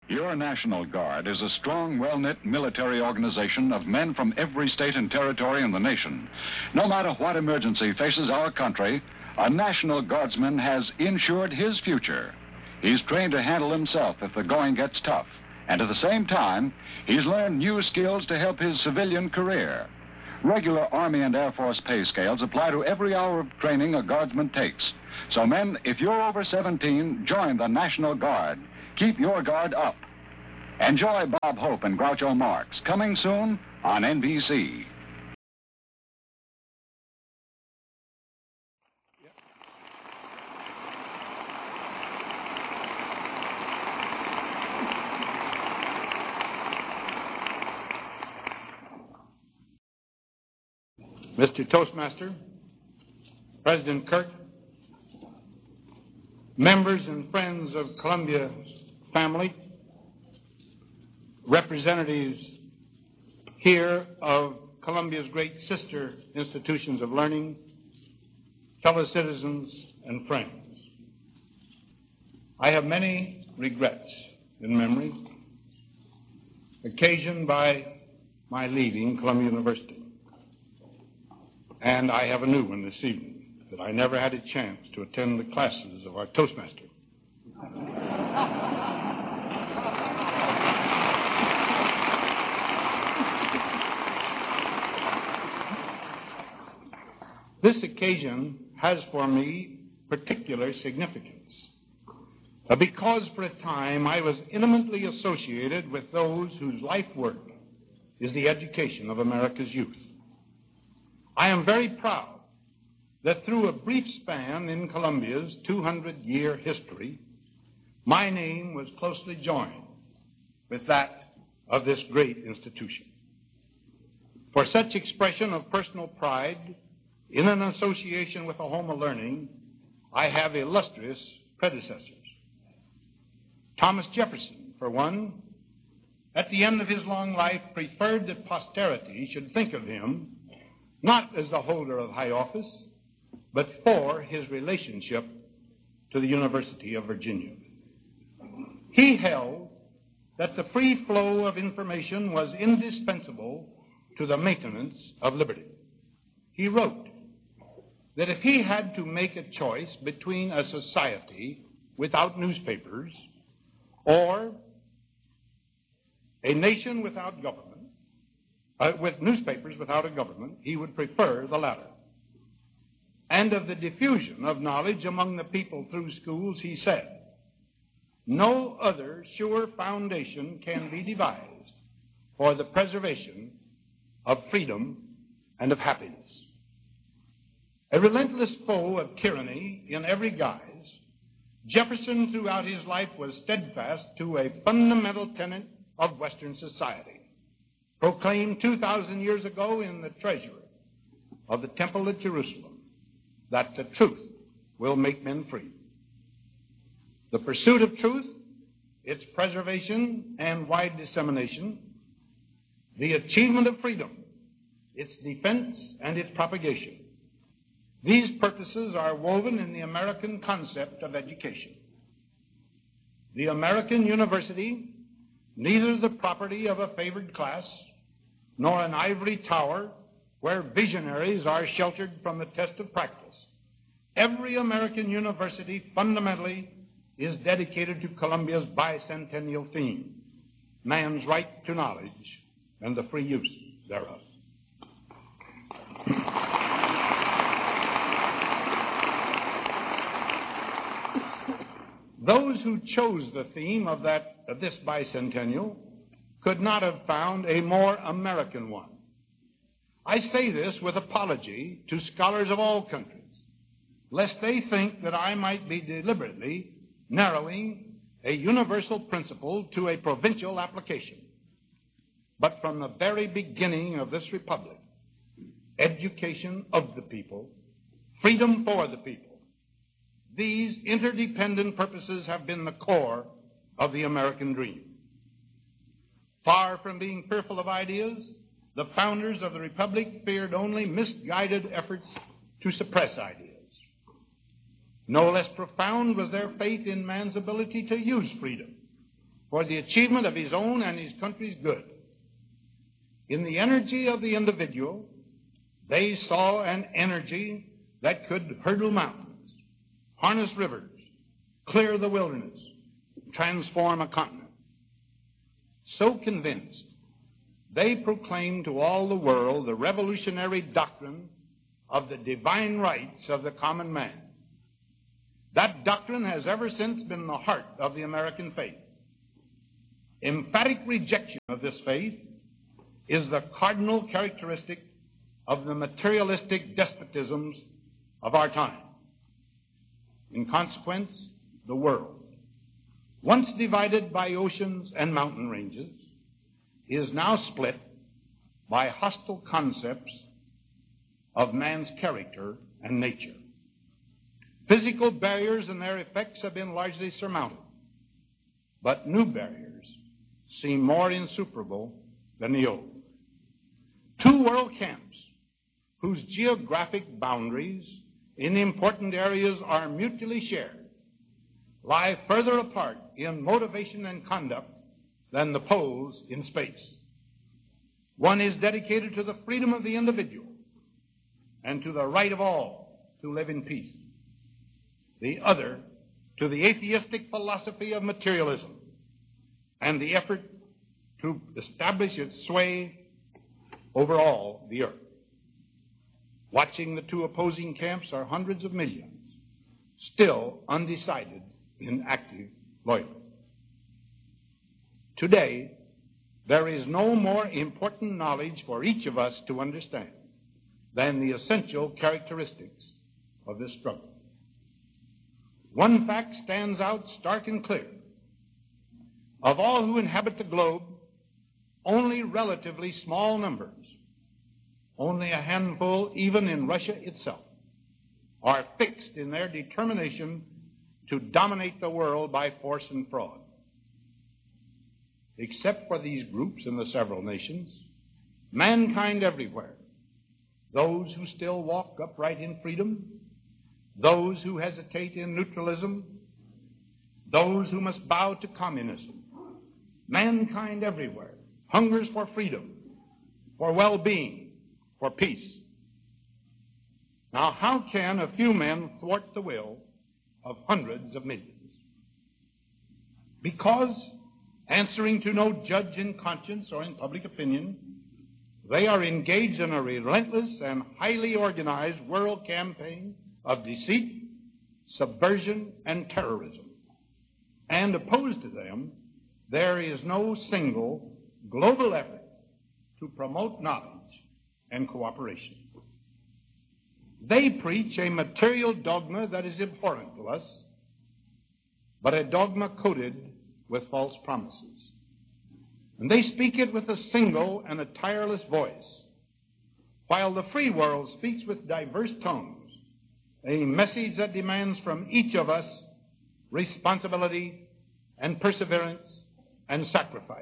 Your National Guard is a strong, well-knit military organization of men from every state and territory in the nation. No matter what emergency faces our country, a National Guardsman has insured his future. He's trained to handle himself if the going gets tough. And at the same time, he's learned new skills to help his civilian career. Regular Army and Air Force pay scales apply to every hour of training a Guardsman takes. So men, if you're over 17, join the National Guard. Keep your guard up. Enjoy Bob Hope and Groucho Marx, coming soon on NBC. Mr. Toastmaster, President Kirk, members and friends of Columbia family, representatives here of Columbia's great sister institutions of learning, fellow citizens and friends. I have many regrets in memory, occasioned by my leaving Columbia University. And I have a new one this evening, that I never had a chance to attend the classes of our Toastmaster. This occasion has for me particular significance because for a time I was intimately associated with those whose life work is the education of America's youth. I am very proud that through a brief span in Columbia's 200-year history, my name was closely joined with that of this great institution. For such expression of personal pride in an association with a home of learning, I have illustrious predecessors. Thomas Jefferson, for one, at the end of his long life, preferred that posterity should think of him not as the holder of high office, but for his relationship to the University of Virginia. He held that the free flow of information was indispensable to the maintenance of liberty. He wrote that if he had to make a choice between a society without newspapers or a nation without government, with newspapers without a government, he would prefer the latter. And of the diffusion of knowledge among the people through schools, he said, no other sure foundation can be devised for the preservation of freedom and of happiness. A relentless foe of tyranny in every guise, Jefferson throughout his life was steadfast to a fundamental tenet of Western society, proclaimed 2,000 years ago in the treasury of the Temple at Jerusalem, that the truth will make men free. The pursuit of truth, its preservation and wide dissemination, the achievement of freedom, its defense and its propagation. These purposes are woven in the American concept of education. The American university, neither the property of a favored class, nor an ivory tower where visionaries are sheltered from the test of practice. Every American university fundamentally is dedicated to Columbia's bicentennial theme, man's right to knowledge and the free use thereof. Those who chose the theme of this bicentennial could not have found a more American one. I say this with apology to scholars of all countries, lest they think that I might be deliberately narrowing a universal principle to a provincial application. But from the very beginning of this republic, education of the people, freedom for the people, these interdependent purposes have been the core of the American dream. Far from being fearful of ideas, the founders of the Republic feared only misguided efforts to suppress ideas. No less profound was their faith in man's ability to use freedom, for the achievement of his own and his country's good. In the energy of the individual, they saw an energy that could hurdle mountains, harness rivers, clear the wilderness, transform a continent. So convinced, they proclaimed to all the world the revolutionary doctrine of the divine rights of the common man. That doctrine has ever since been the heart of the American faith. Emphatic rejection of this faith is the cardinal characteristic of the materialistic despotisms of our time. In consequence, the world, once divided by oceans and mountain ranges, is now split by hostile concepts of man's character and nature. Physical barriers and their effects have been largely surmounted, but new barriers seem more insuperable than the old. Two world camps, whose geographic boundaries in important areas are mutually shared, lie further apart in motivation and conduct than the poles in space. One is dedicated to the freedom of the individual and to the right of all to live in peace. The other to the atheistic philosophy of materialism and the effort to establish its sway over all the earth. Watching the two opposing camps are hundreds of millions, still undecided in active loyalty. Today, there is no more important knowledge for each of us to understand than the essential characteristics of this struggle. One fact stands out stark and clear. Of all who inhabit the globe, only relatively small numbers, only a handful even in Russia itself, are fixed in their determination to dominate the world by force and fraud. Except for these groups in the several nations, mankind everywhere, those who still walk upright in freedom, those who hesitate in neutralism, those who must bow to communism, mankind everywhere hungers for freedom, for well-being, for peace. Now, how can a few men thwart the will of hundreds of millions? Because, answering to no judge in conscience or in public opinion, they are engaged in a relentless and highly organized world campaign of deceit, subversion, and terrorism. And opposed to them, there is no single global effort to promote knowledge and cooperation. They preach a material dogma that is abhorrent to us, but a dogma coated with false promises. And they speak it with a single and a tireless voice, while the free world speaks with diverse tones, a message that demands from each of us responsibility and perseverance and sacrifice.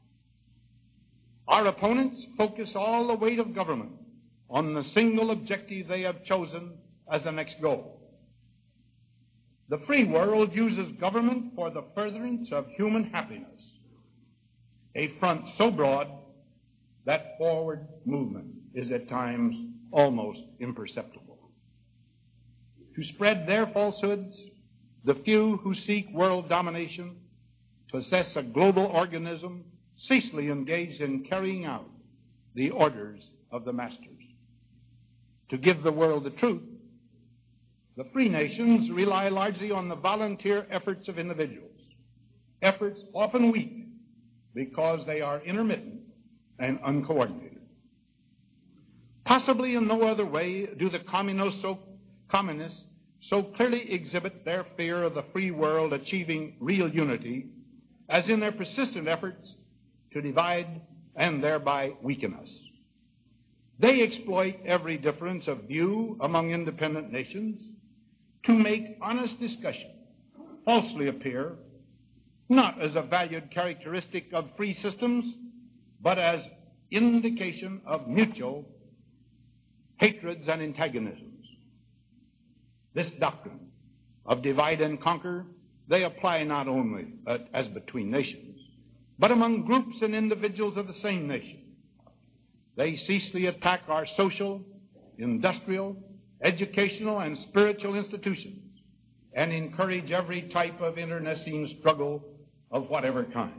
Our opponents focus all the weight of government on the single objective they have chosen as the next goal. The free world uses government for the furtherance of human happiness, a front so broad that forward movement is at times almost imperceptible. To spread their falsehoods, the few who seek world domination possess a global organism ceaselessly engaged in carrying out the orders of the masters. To give the world the truth, the free nations rely largely on the volunteer efforts of individuals, efforts often weak because they are intermittent and uncoordinated. Possibly in no other way do the communists so clearly exhibit their fear of the free world achieving real unity as in their persistent efforts to divide and thereby weaken us. They exploit every difference of view among independent nations to make honest discussion falsely appear not as a valued characteristic of free systems, but as indication of mutual hatreds and antagonisms. This doctrine of divide and conquer they apply not only as between nations, but among groups and individuals of the same nation. They ceaselessly attack our social, industrial, educational, and spiritual institutions and encourage every type of internecine struggle of whatever kind.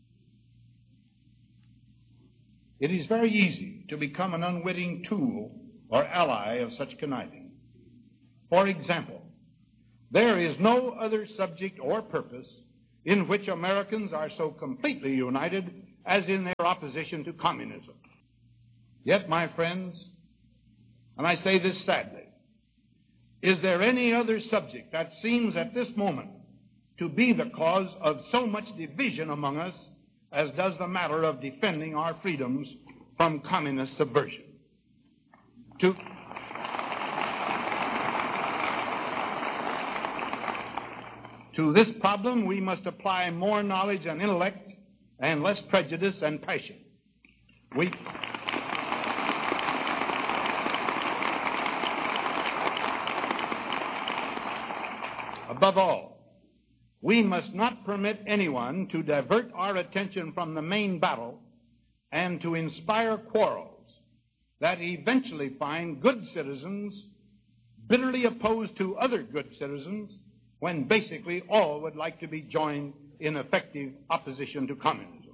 It is very easy to become an unwitting tool or ally of such conniving. For example, there is no other subject or purpose in which Americans are so completely united as in their opposition to communism. Yet, my friends, and I say this sadly, is there any other subject that seems at this moment to be the cause of so much division among us as does the matter of defending our freedoms from communist subversion? To this problem, we must apply more knowledge and intellect and less prejudice and passion. Above all, we must not permit anyone to divert our attention from the main battle and to inspire quarrels that eventually find good citizens bitterly opposed to other good citizens when basically all would like to be joined in effective opposition to communism.